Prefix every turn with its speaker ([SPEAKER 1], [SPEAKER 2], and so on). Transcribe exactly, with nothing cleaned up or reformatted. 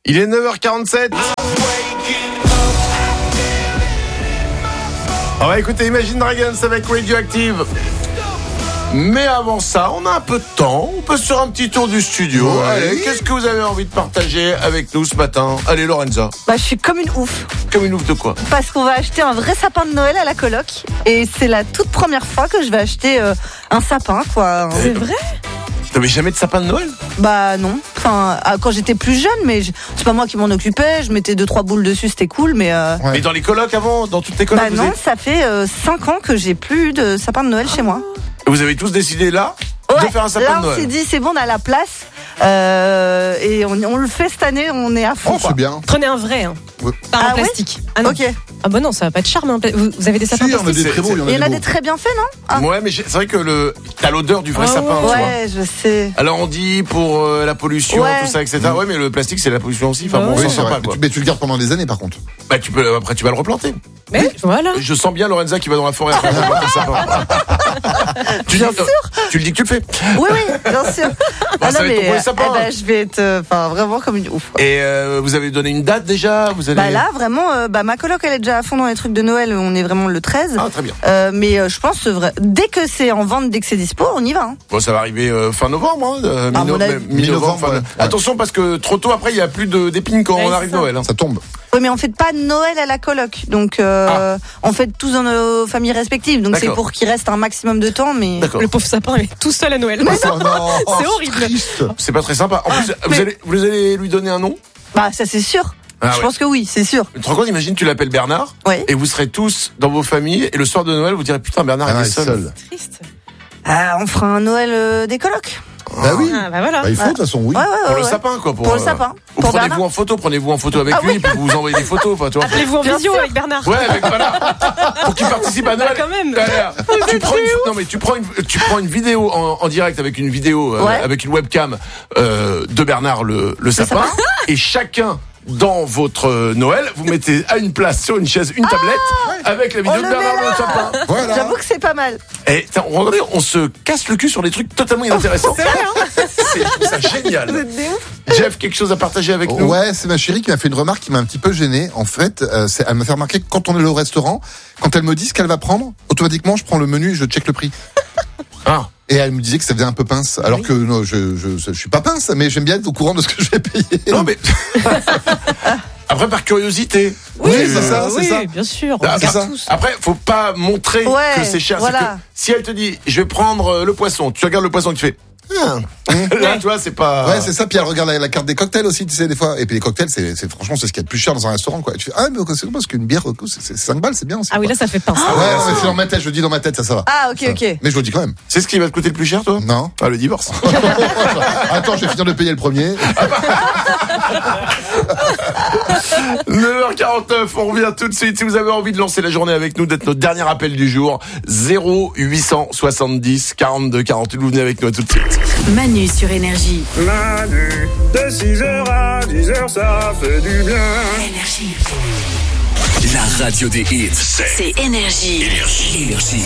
[SPEAKER 1] Il est neuf heures quarante-sept. On va écouter Imagine Dragons avec Radioactive. Mais avant ça, on a un peu de temps. On peut se faire un petit tour du studio. Ouais. Allez, qu'est-ce que vous avez envie de partager avec nous ce matin? Allez, Lorenza.
[SPEAKER 2] Bah, je suis comme une ouf.
[SPEAKER 1] Comme une ouf de quoi?
[SPEAKER 2] Parce qu'on va acheter un vrai sapin de Noël à la coloc. Et c'est la toute première fois que je vais acheter euh, un sapin, quoi.
[SPEAKER 3] C'est vrai?
[SPEAKER 1] T'avais jamais de sapin de Noël?
[SPEAKER 2] Bah non. Enfin, quand j'étais plus jeune, mais je... c'est pas moi qui m'en occupais. Je mettais deux trois boules dessus, c'était cool, mais. Euh...
[SPEAKER 1] Ouais. Mais dans les colocs avant, dans toutes tes colocs?
[SPEAKER 2] Bah non, avez... ça fait euh, cinq ans que j'ai plus eu de sapin de Noël chez moi.
[SPEAKER 1] Et vous avez tous décidé là
[SPEAKER 2] ouais,
[SPEAKER 1] de faire un sapin
[SPEAKER 2] là,
[SPEAKER 1] de Noël?
[SPEAKER 2] On s'est dit c'est bon, on a la place euh, et on, on le fait cette année, on est à fond.
[SPEAKER 4] Oh, c'est bien.
[SPEAKER 3] Prenez un vrai, hein. Ouais. Pas
[SPEAKER 2] ah
[SPEAKER 3] un plastique.
[SPEAKER 2] Oui
[SPEAKER 3] ah non.
[SPEAKER 2] Ok.
[SPEAKER 3] Ah bah non, ça va pas de charme. Hein. Vous, vous avez des sapins
[SPEAKER 4] si,
[SPEAKER 3] plastiques?
[SPEAKER 4] Il y en a des très beaux.
[SPEAKER 2] Il y en a des très bien faits, non?
[SPEAKER 1] Ah. Ouais, mais c'est vrai que le t'as l'odeur du vrai
[SPEAKER 2] oh,
[SPEAKER 1] sapin.
[SPEAKER 2] Ouais,
[SPEAKER 1] tu
[SPEAKER 2] vois. Je sais.
[SPEAKER 1] Alors on dit pour euh, la pollution,
[SPEAKER 2] ouais.
[SPEAKER 1] tout ça, et cetera. Mmh. Ouais, mais le plastique c'est la pollution aussi. Enfin bon,
[SPEAKER 4] oui,
[SPEAKER 1] on s'en sort pas, quoi.
[SPEAKER 4] Mais tu le gardes pendant des années, par contre.
[SPEAKER 1] Bah tu peux après tu vas le replanter.
[SPEAKER 3] Mais voilà.
[SPEAKER 1] Je sens bien Lorenza qui va dans la forêt après replanter le sapin. Tu
[SPEAKER 2] bien
[SPEAKER 1] dis,
[SPEAKER 2] sûr.
[SPEAKER 1] Tu le dis que tu le fais.
[SPEAKER 2] Oui, oui, bien sûr.
[SPEAKER 1] Bon,
[SPEAKER 2] ah
[SPEAKER 1] ça
[SPEAKER 2] non,
[SPEAKER 1] va être ton premier sapin.
[SPEAKER 2] Eh ben, je vais être, enfin, euh, vraiment comme une ouf. Quoi.
[SPEAKER 1] Et euh, vous avez donné une date déjà? Vous allez...
[SPEAKER 2] Bah là, vraiment, euh, bah ma coloc elle est déjà à fond dans les trucs de Noël. On est vraiment le treize.
[SPEAKER 1] Ah très bien.
[SPEAKER 2] Euh, mais euh, je pense vrai, dès que c'est en vente, dès que c'est dispo, on y va. Hein.
[SPEAKER 1] Bon, ça va arriver euh, fin novembre, hein, euh, mi-no-
[SPEAKER 2] avis,
[SPEAKER 1] mi-novembre. Fin...
[SPEAKER 4] Ouais.
[SPEAKER 1] Attention parce que trop tôt après il y a plus de d'épines quand
[SPEAKER 3] ouais,
[SPEAKER 1] on arrive
[SPEAKER 3] ça.
[SPEAKER 1] Noël. Hein.
[SPEAKER 4] Ça tombe.
[SPEAKER 2] Oui, mais on fait pas Noël à la coloc, donc euh, ah. on fait tous dans nos familles respectives. Donc D'accord. C'est pour qu'il reste un maximum de temps, mais
[SPEAKER 1] D'accord.
[SPEAKER 3] Le pauvre sapin il est tout seul à Noël.
[SPEAKER 4] Mais non, non.
[SPEAKER 3] C'est horrible.
[SPEAKER 4] Triste.
[SPEAKER 1] C'est pas très sympa. En plus,
[SPEAKER 2] ah,
[SPEAKER 1] vous
[SPEAKER 2] mais...
[SPEAKER 1] allez vous allez lui donner un nom?
[SPEAKER 2] Bah ça c'est sûr. Ah, je ouais. pense que oui, c'est sûr.
[SPEAKER 1] Tu te rends compte, imagine, tu l'appelles Bernard,
[SPEAKER 2] ouais.
[SPEAKER 1] et vous serez tous dans vos familles, et le soir de Noël, vous direz putain, Bernard ah, il est seul. seul.
[SPEAKER 3] C'est triste.
[SPEAKER 2] Ah, on fera un Noël euh, des colocs.
[SPEAKER 4] Bah oui.
[SPEAKER 3] Ah, bah voilà.
[SPEAKER 4] Bah, il faut de toute façon, oui.
[SPEAKER 2] Ouais, ouais, ouais,
[SPEAKER 1] pour le
[SPEAKER 2] ouais.
[SPEAKER 1] sapin, quoi. Pour,
[SPEAKER 2] pour le
[SPEAKER 1] euh,
[SPEAKER 2] sapin.
[SPEAKER 1] Ou
[SPEAKER 2] pour
[SPEAKER 1] prenez-vous
[SPEAKER 2] Bernard.
[SPEAKER 1] en photo, prenez-vous en photo avec
[SPEAKER 2] ah,
[SPEAKER 1] lui,
[SPEAKER 2] oui.
[SPEAKER 1] puis vous vous envoyez des photos. Enfin, tu vois.
[SPEAKER 3] Appelez-vous en visio avec Bernard.
[SPEAKER 1] Ouais, avec voilà. Pour qu'il participe à Noël.
[SPEAKER 3] Bah, quand même.
[SPEAKER 1] Tu prends une, non mais tu prends une, tu prends une vidéo en, en direct avec une vidéo, euh,
[SPEAKER 2] ouais.
[SPEAKER 1] avec une webcam euh, de Bernard le, le, le sapin, sapin, et chacun. Dans votre Noël, vous mettez à une place sur une chaise une tablette ah avec la vidéo de Bernard le sapin.
[SPEAKER 2] Voilà. J'avoue que c'est pas mal.
[SPEAKER 1] Et regardez, on se casse le cul sur des trucs totalement inintéressants.
[SPEAKER 2] C'est vrai, hein.
[SPEAKER 1] C'est ça génial.
[SPEAKER 2] Vous êtes des ouf.
[SPEAKER 1] Jeff, quelque chose à partager avec nous?
[SPEAKER 4] Ouais, c'est ma chérie qui m'a fait une remarque qui m'a un petit peu gêné. En fait, euh, c'est, elle m'a fait remarquer que quand on est au restaurant, quand elle me dit ce qu'elle va prendre, automatiquement je prends le menu et je check le prix.
[SPEAKER 1] Ah.
[SPEAKER 4] Et elle me disait que ça faisait un peu pince, alors oui. que non, je, je, je, je suis pas pince, mais j'aime bien être au courant de ce que je vais payer.
[SPEAKER 1] Non mais après par curiosité.
[SPEAKER 4] Oui, oui c'est ça,
[SPEAKER 3] oui,
[SPEAKER 4] c'est ça.
[SPEAKER 3] Bien sûr.
[SPEAKER 1] Ah, c'est ça. Après, faut pas montrer
[SPEAKER 2] ouais,
[SPEAKER 1] que c'est cher.
[SPEAKER 2] Voilà.
[SPEAKER 1] C'est que si elle te dit, je vais prendre le poisson, tu regardes le poisson, tu fais. Ah. Là, tu vois, c'est pas.
[SPEAKER 4] Ouais, c'est ça. Puis elle regarde la, la carte des cocktails aussi, tu sais, des fois. Et puis les cocktails, c'est, c'est franchement, c'est ce qu'il y a de plus cher dans un restaurant, quoi. Et tu fais, ah, mais c'est parce qu'une bière, c'est, c'est cinq balles, c'est bien aussi.
[SPEAKER 3] Ah oui, là, ça fait pince.
[SPEAKER 4] Ah, ouais, ouais, c'est dans ma tête, je le dis dans ma tête, ça, ça va.
[SPEAKER 2] Ah, ok,
[SPEAKER 4] ça.
[SPEAKER 2] ok.
[SPEAKER 4] Mais je le dis quand même.
[SPEAKER 1] C'est ce qui va te coûter le plus cher, toi?
[SPEAKER 4] Non.
[SPEAKER 1] Ah, le divorce.
[SPEAKER 4] Attends, je vais finir de payer le premier.
[SPEAKER 1] neuf heures quarante-neuf, on revient tout de suite. Si vous avez envie de lancer la journée avec nous, d'être notre dernier appel du jour, zéro huit cent soixante-dix quarante-deux quarante-huit, vous venez avec nous à tout de suite.
[SPEAKER 5] Manu sur Énergie.
[SPEAKER 6] Manu, de six heures à dix heures, ça fait du bien.
[SPEAKER 5] Énergie.
[SPEAKER 7] La radio des hits,
[SPEAKER 5] c'est Énergie.
[SPEAKER 7] Énergie. Énergie.